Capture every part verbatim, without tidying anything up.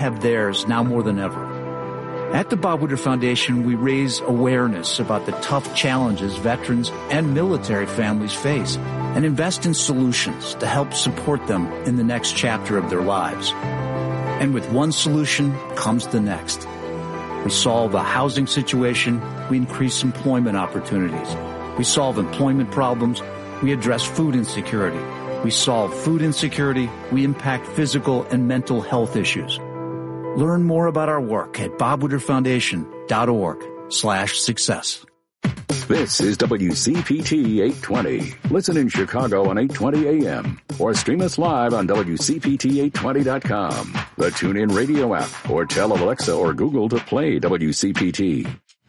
have theirs now more than ever. At the Bob Woodward Foundation, we raise awareness about the tough challenges veterans and military families face and invest in solutions to help support them in the next chapter of their lives. And with one solution comes the next. We solve a housing situation, we increase employment opportunities. We solve employment problems, we address food insecurity. We solve food insecurity, we impact physical and mental health issues. Learn more about our work at bobwoodwardfoundation.org slash success. This is W C P T eight twenty. Listen in Chicago on eight twenty A M or stream us live on W C P T eight twenty dot com, the TuneIn Radio app, or tell Alexa or Google to play W C P T.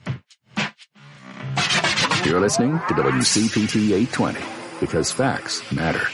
You're listening to W C P T eight twenty because facts matter.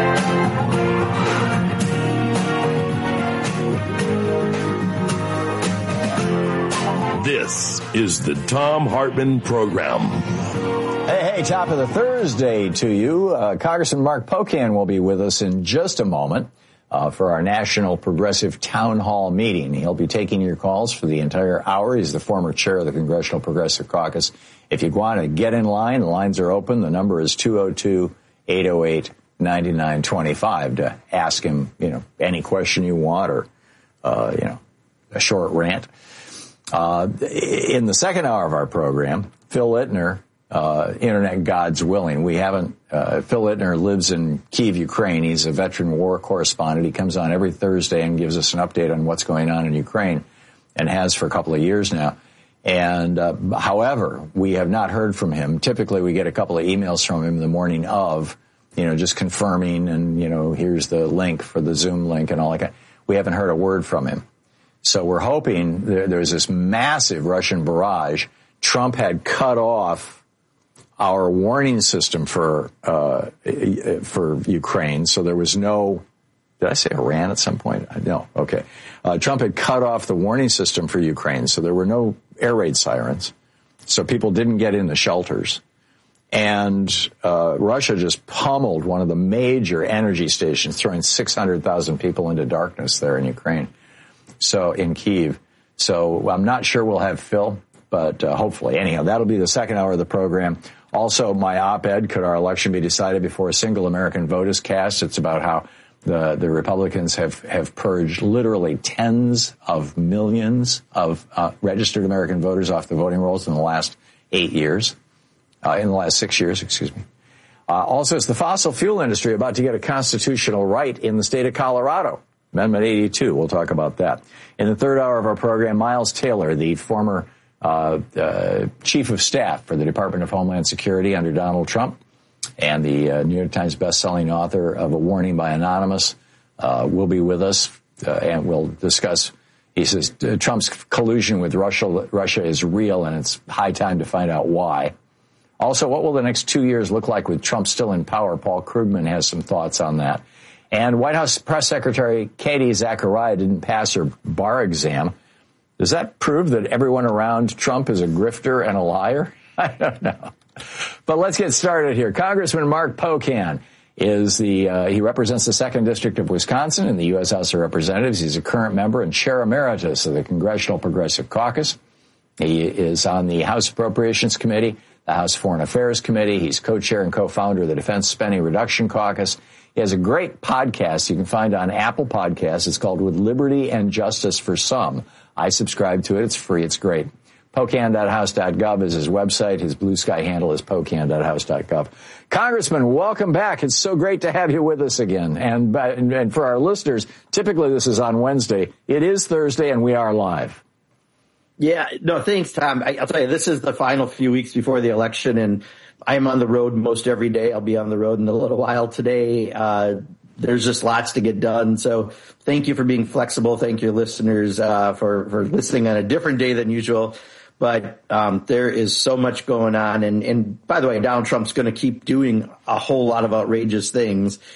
This is the Thom Hartmann Program. Hey, hey, top of the Thursday to you. Uh, Congressman Mark Pocan will be with us in just a moment uh, for our National Progressive Town Hall meeting. He'll be taking your calls for the entire hour. He's the former chair of the Congressional Progressive Caucus. If you want to get in line, the lines are open. The number is two oh two, eight oh eight, nine nine two five to ask him, you know, any question you want or, uh, you know, a short rant. Uh, in the second hour of our program, Phil Ittner, uh, Internet God's Willing. We haven't, uh, Phil Ittner lives in Kyiv, Ukraine. He's a veteran war correspondent. He comes on every Thursday and gives us an update on what's going on in Ukraine and has for a couple of years now. And, uh, however, we have not heard from him. Typically we get a couple of emails from him the morning of, you know, just confirming and, you know, here's the link for the Zoom link and all that. We haven't heard a word from him. So we're hoping there, there's this massive Russian barrage. Trump had cut off our warning system for uh for Ukraine, so there was no. Did I say Iran at some point? No. Okay. Uh, Trump had cut off the warning system for Ukraine, so there were no air raid sirens, so people didn't get in the shelters. And uh Russia just pummeled one of the major energy stations, throwing six hundred thousand people into darkness there in Ukraine. So in Kyiv. So I'm not sure we'll have Phil, but uh, hopefully. Anyhow, that'll be the second hour of the program. Also, my op-ed, Could Our Election Be Decided Before a Single American Vote is Cast? It's about how the, the Republicans have, have purged literally tens of millions of uh, registered American voters off the voting rolls in the last eight years, uh, in the last six years, excuse me. Uh, also, it's the fossil fuel industry about to get a constitutional right in the state of Colorado. Amendment eighty-two, we'll talk about that. In the third hour of our program, Miles Taylor, the former uh, uh chief of staff for the Department of Homeland Security under Donald Trump and the uh, New York Times bestselling author of A Warning by Anonymous, uh, will be with us, uh, and we'll discuss, he says, Trump's collusion with Russia, Russia is real, and it's high time to find out why. Also, what will the next two years look like with Trump still in power? Paul Krugman has some thoughts on that. And White House Press Secretary Katie Zachariah didn't pass her bar exam. Does that prove that everyone around Trump is a grifter and a liar? I don't know. But let's get started here. Congressman Mark Pocan is the, uh, he represents the second District of Wisconsin in the U S House of Representatives. He's a current member and chair emeritus of the Congressional Progressive Caucus. He is on the House Appropriations Committee, the House Foreign Affairs Committee. He's co-chair and co-founder of the Defense Spending Reduction Caucus. He has a great podcast you can find on Apple Podcasts. It's called With Liberty and Justice for Some. I subscribe to it. It's free. It's great. Pocan dot house dot gov is his website. His Blue Sky handle is Pocan dot house dot gov. Congressman, welcome back. It's so great to have you with us again. And, and for our listeners, typically this is on Wednesday. It is Thursday, and we are live. Yeah, no, thanks, Tom. I, I'll tell you, this is the final few weeks before the election, and I'm on the road most every day. I'll be on the road in a little while today. Uh, there's just lots to get done. So thank you for being flexible. Thank you, listeners, uh, for, for listening on a different day than usual. But um, there is so much going on. And, and by the way, Donald Trump's going to keep doing a whole lot of outrageous things.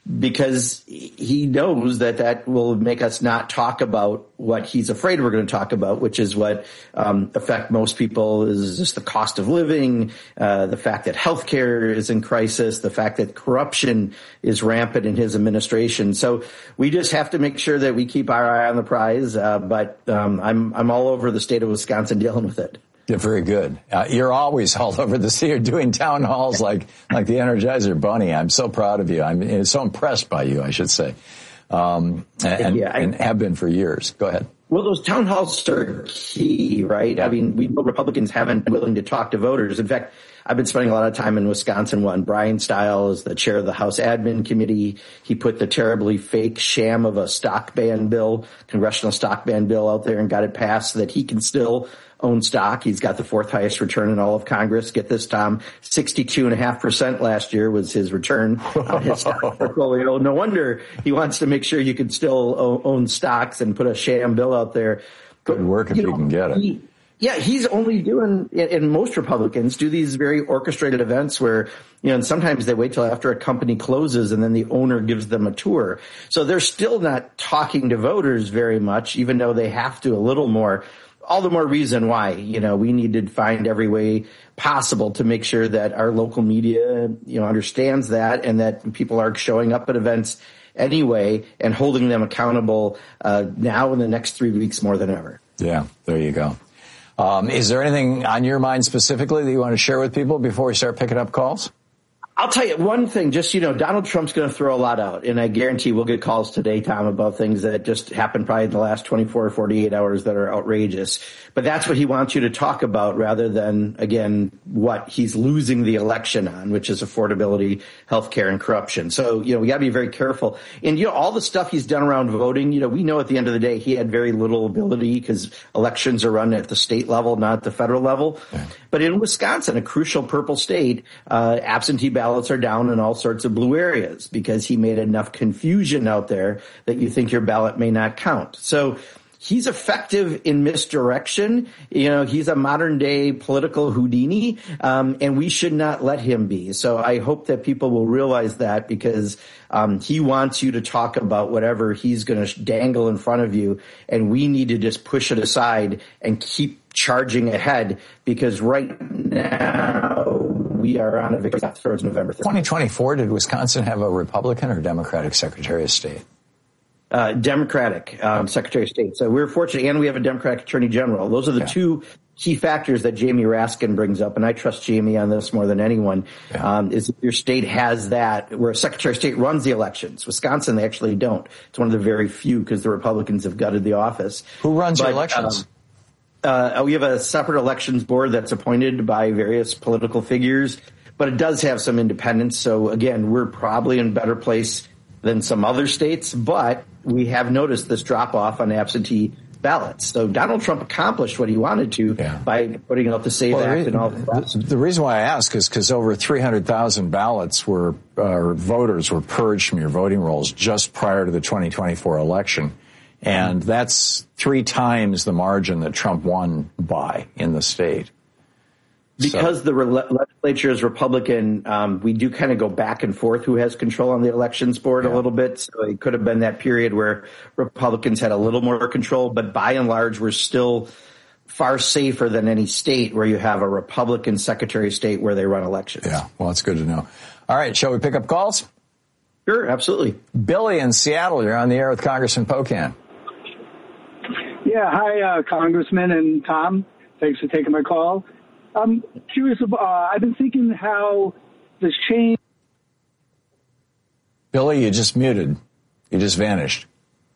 because he knows that that will make us not talk about what he's afraid we're going to talk about, which is what um, affect most people is just the cost of living, uh, the fact that healthcare is in crisis, the fact that corruption is rampant in his administration. So we just have to make sure that we keep our eye on the prize. Uh, but um, I'm I'm all over the state of Wisconsin dealing with it. Yeah, very good. Uh, you're always all over the city. You're doing town halls like like the Energizer Bunny. I'm so proud of you. I'm so impressed by you, I should say, um, and, yeah, I, and have been for years. Go ahead. Well, those town halls are key, right? I mean, we know Republicans haven't been willing to talk to voters. In fact, I've been spending a lot of time in Wisconsin. One, Brian Stiles is the chair of the House Admin Committee. He put the terribly fake sham of a stock ban bill, congressional stock ban bill out there and got it passed so that he can still own stock. He's got the fourth highest return in all of Congress. Get this, Tom, sixty-two point five percent last year was his return on his stock portfolio. No wonder he wants to make sure you can still own stocks and put a sham bill out there. Good work if you, you know, can get it. He, yeah, he's only doing, and most Republicans do these very orchestrated events where, you know, and sometimes they wait till after a company closes and then the owner gives them a tour. So they're still not talking to voters very much, even though they have to a little more. All the more reason why, you know, we need to find every way possible to make sure that our local media, you know, understands that and that people are showing up at events anyway and holding them accountable uh, now in the next three weeks more than ever. Yeah, there you go. Um, is there anything on your mind specifically that you want to share with people before we start picking up calls? I'll tell you one thing, just, you know, Donald Trump's going to throw a lot out, and I guarantee we'll get calls today, Tom, about things that just happened probably in the last twenty-four or forty-eight hours that are outrageous. But that's what he wants you to talk about rather than, again, what he's losing the election on, which is affordability, healthcare, and corruption. So, you know, we got to be very careful. And, you know, all the stuff he's done around voting, you know, we know at the end of the day he had very little ability because elections are run at the state level, not the federal level. Yeah. But in Wisconsin, a crucial purple state, uh, absentee ballots are down in all sorts of blue areas because he made enough confusion out there that you think your ballot may not count. So he's effective in misdirection. You know, he's a modern day political Houdini, um, and we should not let him be. So I hope that people will realize that because um, he wants you to talk about whatever he's going to dangle in front of you, and we need to just push it aside and keep charging ahead because right now we are on a victory path towards November third. twenty twenty-four, did Wisconsin have a Republican or Democratic Secretary of State? Uh, Democratic um, Secretary of State. So we're fortunate, and we have a Democratic Attorney General. Those are the yeah. two key factors that Jamie Raskin brings up, and I trust Jamie on this more than anyone, yeah. um, is if your state has that, where a Secretary of State runs the elections. Wisconsin, they actually don't. It's one of the very few because the Republicans have gutted the office. Who runs but, the elections? Um, uh, we have a separate elections board that's appointed by various political figures, but it does have some independence. So, again, we're probably in a better place than some other states, but we have noticed this drop-off on absentee ballots. So Donald Trump accomplished what he wanted to yeah. by putting out the SAVE well, Act and all that. The, the reason why I ask is because over three hundred thousand ballots were, uh, voters were purged from your voting rolls just prior to the twenty twenty-four election. And that's three times the margin that Trump won by in the state. Because so. the re- legislature is Republican, um, we do kind of go back and forth who has control on the elections board yeah. a little bit. So it could have been that period where Republicans had a little more control, but by and large, we're still far safer than any state where you have a Republican Secretary of State where they run elections. Yeah, well, it's good to know. All right, shall we pick up calls? Sure, absolutely. Billy in Seattle, you're on the air with Congressman Pocan. Yeah, hi, uh, Congressman and Tom. Thanks for taking my call. I'm curious about, uh, I've been thinking how this change. Billy, you just muted. You just vanished.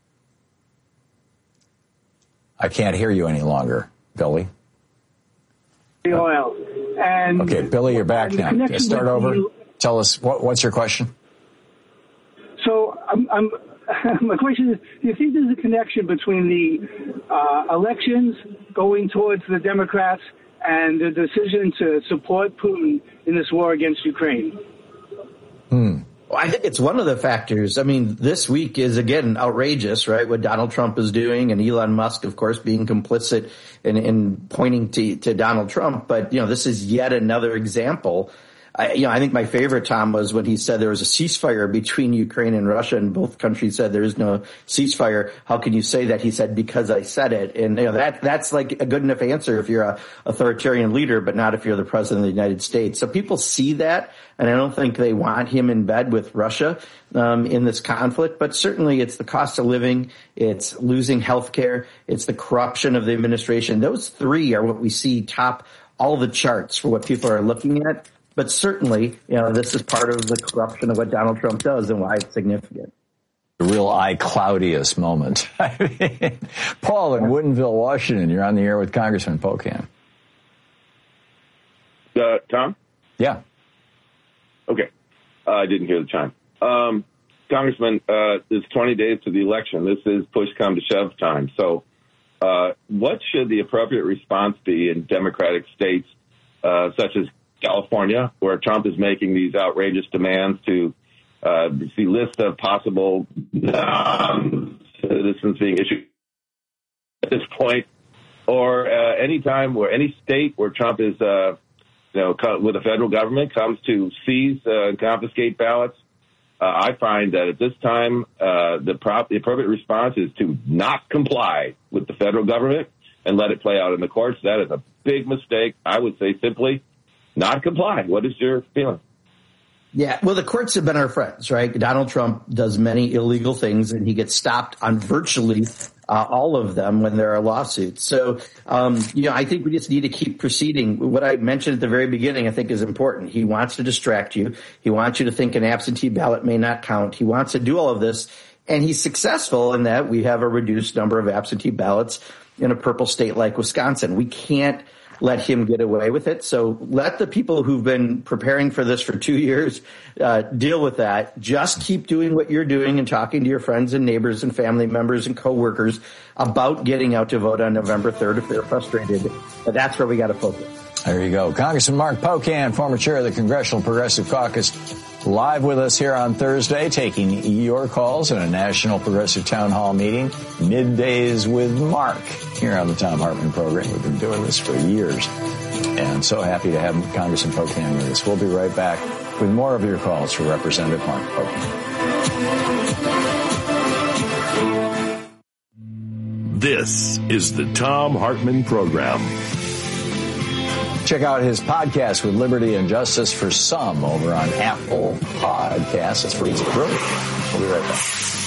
I can't hear you any longer, Billy. The oil. And okay, Billy, you're back now. Start over. You. Tell us, what, what's your question? So I'm, I'm, my question is, do you think there's a connection between the uh, elections going towards the Democrats and the decision to support Putin in this war against Ukraine? Hmm. Well, I think it's one of the factors. I mean, this week is, again, outrageous, right, what Donald Trump is doing, and Elon Musk, of course, being complicit in, in pointing to, to Donald Trump. But, you know, this is yet another example I, you know, I think my favorite, Tom, was when he said there was a ceasefire between Ukraine and Russia, and both countries said there is no ceasefire. How can you say that? He said, because I said it. And you know, that that's like a good enough answer if you're a authoritarian leader, but not if you're the president of the United States. So people see that, and I don't think they want him in bed with Russia um, in this conflict. But certainly it's the cost of living, it's losing health care, it's the corruption of the administration. Those three are what we see top all the charts for what people are looking at. But certainly, you know, this is part of the corruption of what Donald Trump does and why it's significant. The real I. Claudius moment. I mean, Paul in Woodinville, Washington, you're on the air with Congressman Pocan. Uh, Tom? Yeah. Okay. Uh, I didn't hear the chime. Um, Congressman, uh, it's twenty days to the election. This is push come to shove time. So uh, what should the appropriate response be in Democratic states uh, such as California, where Trump is making these outrageous demands to uh, see list of possible um, citizens being issued at this point, or uh, any time where any state where Trump is, uh, you know, with the federal government comes to seize uh, and confiscate ballots. Uh, I find that at this time, uh, the, prop, the appropriate response is to not comply with the federal government and let it play out in the courts. That is a big mistake. I would say simply not comply. What is your feeling? Yeah, well, the courts have been our friends, right? Donald Trump does many illegal things, and he gets stopped on virtually uh, all of them when there are lawsuits. So, um, you know, I think we just need to keep proceeding. What I mentioned at the very beginning, I think, is important. He wants to distract you. He wants you to think an absentee ballot may not count. He wants to do all of this, and he's successful in that we have a reduced number of absentee ballots in a purple state like Wisconsin. We can't let him get away with it. So let the people who've been preparing for this for two years uh, deal with that. Just keep doing what you're doing and talking to your friends and neighbors and family members and coworkers about getting out to vote on November third if they're frustrated. But that's where we got to focus. There you go. Congressman Mark Pocan, former chair of the Congressional Progressive Caucus, live with us here on Thursday, taking your calls in a National Progressive Town Hall meeting, Middays with Mark, here on the Thom Hartmann program. We've been doing this for years, and so happy to have Congressman Pocan with us. We'll be right back with more of your calls for Representative Mark Pocan. This is the Thom Hartmann program. Check out his podcast with Liberty and Justice for Some over on Apple Podcasts. That's where he's approved. We'll be right back.